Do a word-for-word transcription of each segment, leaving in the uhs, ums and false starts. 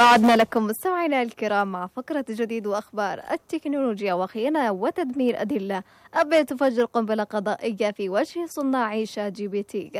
عدنا لكم مستمعينا الكرام مع فقرة جديد وأخبار التكنولوجيا وخيانة وتدمير أدلة. أبل تفجر قنبلة قضائية في وجه صناع شات جي بي تي.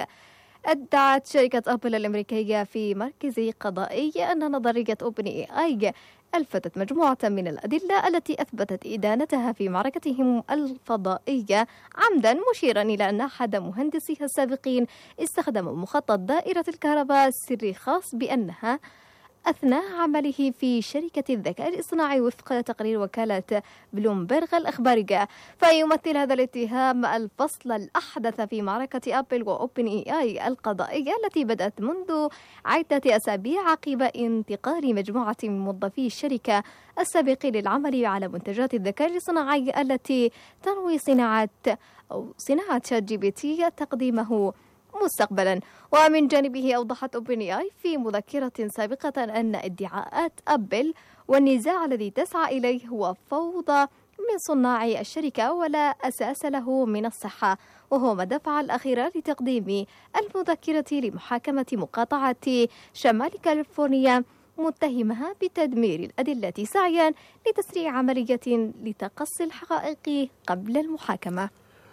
أدعت شركة أبل الأمريكية في مركز قضائي أن نظرية أوبن إي آي ألفتت مجموعة من الأدلة التي أثبتت إدانتها في معركتهم الفضائية عمدا، مشيرا إلى أن أحد مهندسيها السابقين استخدم مخطط دائرة الكهرباء السري خاص بأنها أثناء عمله في شركة الذكاء الاصطناعي وفق تقرير وكالة بلومبرغ الإخبارية. فيمثل هذا الاتهام الفصل الأحدث في معركة أبل وأوبن إي آي القضائية التي بدأت منذ عدة أسابيع عقب انتقال مجموعة من موظفي الشركة السابقين للعمل على منتجات الذكاء الاصطناعي التي تنوي صناعة أو صناعة شات جي بي تي تقديمه مستقبلا. ومن جانبه أوضحت أوبن إي آي في مذكرة سابقة أن ادعاءات أبل والنزاع الذي تسعى إليه هو فوضى من صناع الشركة ولا أساس له من الصحة، وهو ما دفع الأخير لتقديم المذكرة لمحاكمة مقاطعة شمال كاليفورنيا متهمها بتدمير الأدلة سعيا لتسريع عملية لتقصي الحقائق قبل المحاكمة.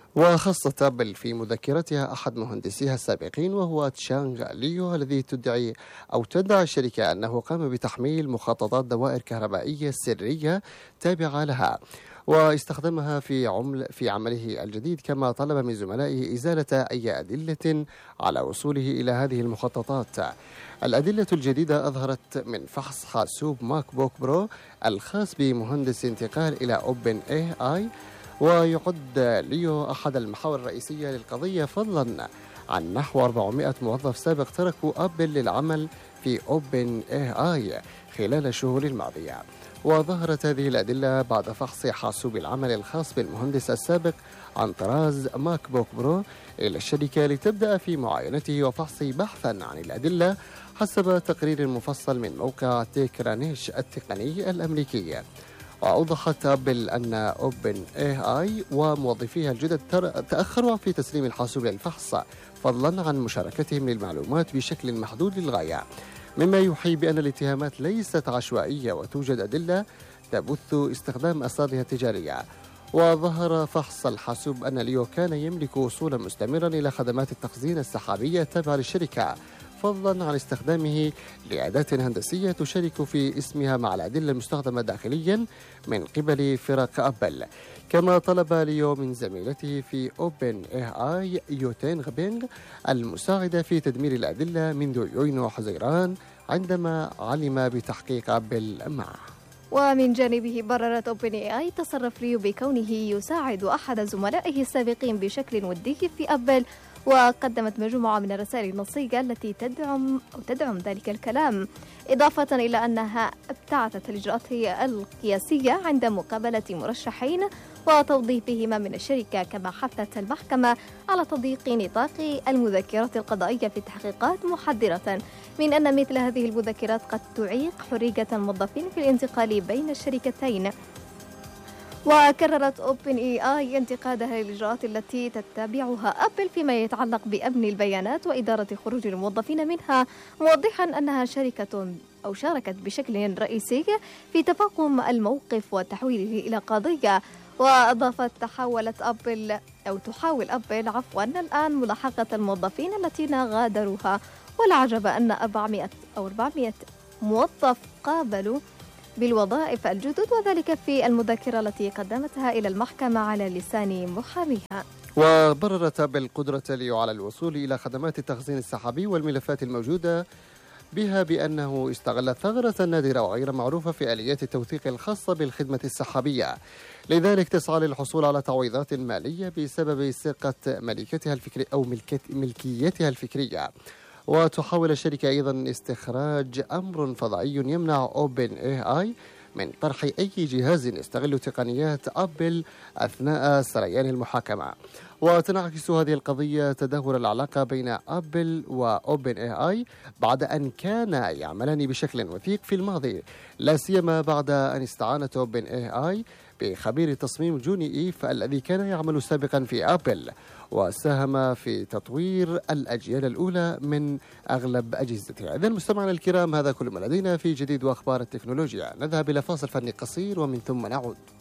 وخصت أبل في مذكرتها أحد مهندسيها السابقين وهو تشانغ ليو الذي تدعي أو تدعي الشركة أنه قام بتحميل مخططات دوائر كهربائية سرية تابعة لها واستخدمها في عمل في عمله الجديد، كما طلب من زملائه إزالة أي أدلة على وصوله إلى هذه المخططات. الأدلة الجديدة أظهرت من فحص حاسوب ماك بوك برو الخاص بمهندس انتقال إلى أوبن إي آي، ويعد ليو أحد المحاور الرئيسية للقضية فضلا عن نحو أربعمائة موظف سابق تركوا أبل للعمل في أوبن إي آي خلال الشهور الماضية. وظهرت هذه الأدلة بعد فحص حاسوب العمل الخاص بالمهندس السابق عن طراز ماك بوك برو إلى الشركة لتبدأ في معاينته وفحصه بحثا عن الأدلة حسب تقرير مفصل من موقع تيكرانيش التقني الأمريكي. وأوضحت أبل أن أوبن إي آي وموظفيها الجدد تأخروا في تسليم الحاسوب للفحص فضلا عن مشاركتهم للمعلومات بشكل محدود للغاية، مما يوحي بأن الاتهامات ليست عشوائية وتوجد أدلة تبث استخدام أسرارها التجارية. وظهر فحص الحاسوب أن ليو كان يملك وصولا مستمرا إلى خدمات التخزين السحابية التابعة للشركة فضلا عن استخدامه لأداة هندسية تشارك في اسمها مع الأدلة المستخدمة داخليا من قبل فرق أبل. كما طلب ليو من زميلته في أوبن إي آي يوتين غبينغ المساعدة في تدمير الأدلة منذ يونيو حزيران عندما علم بتحقيق أبل معه. ومن جانبه بررت أوبن إي آي تصرف ليو بكونه يساعد أحد زملائه السابقين بشكل ودي في أبل، وقدمت مجموعة من الرسائل النصية التي تدعم أو تدعم ذلك الكلام، إضافة إلى أنها ابتعثت الإجراءات القياسية عند مقابلة مرشحين وتوظيفهما من الشركة. كما حثت المحكمة على تضييق نطاق المذكرات القضائية في التحقيقات، محذرة من أن مثل هذه المذكرات قد تعيق حرية الموظفين في الانتقال بين الشركتين. وكررت أوبن إي آي انتقادها للإجراءات التي تتبعها أبل فيما يتعلق بأمن البيانات وإدارة خروج الموظفين منها، موضحا أنها شركة أو شاركت بشكل رئيسي في تفاقم الموقف وتحويله إلى قضية. وأضافت تحاولت أبل أو تحاول أبل عفوا الآن ملاحقة الموظفين الذين غادروها، ولا عجب أن أربعمائة أو أربعمائة موظف قابلوا بالوظائف الجدد، وذلك في المذكرة التي قدمتها إلى المحكمة على لسان محاميها. وبررت أبل قدرة ليو على الوصول إلى خدمات التخزين السحابي والملفات الموجودة بها بأنه استغل ثغرة نادرة وغير معروفة في آليات التوثيق الخاصة بالخدمة السحابية، لذلك تسعى للحصول على تعويضات مالية بسبب سرقة ملكتها الفكرية أو ملكيتها الفكرية. وتحاول الشركة أيضا استخراج أمر فضائي يمنع أوبن إي آي من طرح أي جهاز يستغل تقنيات أبل أثناء سريان المحاكمة. وتنعكس هذه القضية تدهور العلاقة بين أبل وأوبن إي آي بعد أن كانا يعملان بشكل وثيق في الماضي، لا سيما بعد أن استعانت أوبن إي آي بخبير تصميم جوني إيف الذي كان يعمل سابقا في أبل، وساهم في تطوير الأجيال الأولى من أغلب أجهزتها. إذن مستمعنا الكرام، هذا كل ما لدينا في جديد وأخبار التكنولوجيا. نذهب إلى فاصل فني قصير ومن ثم نعود.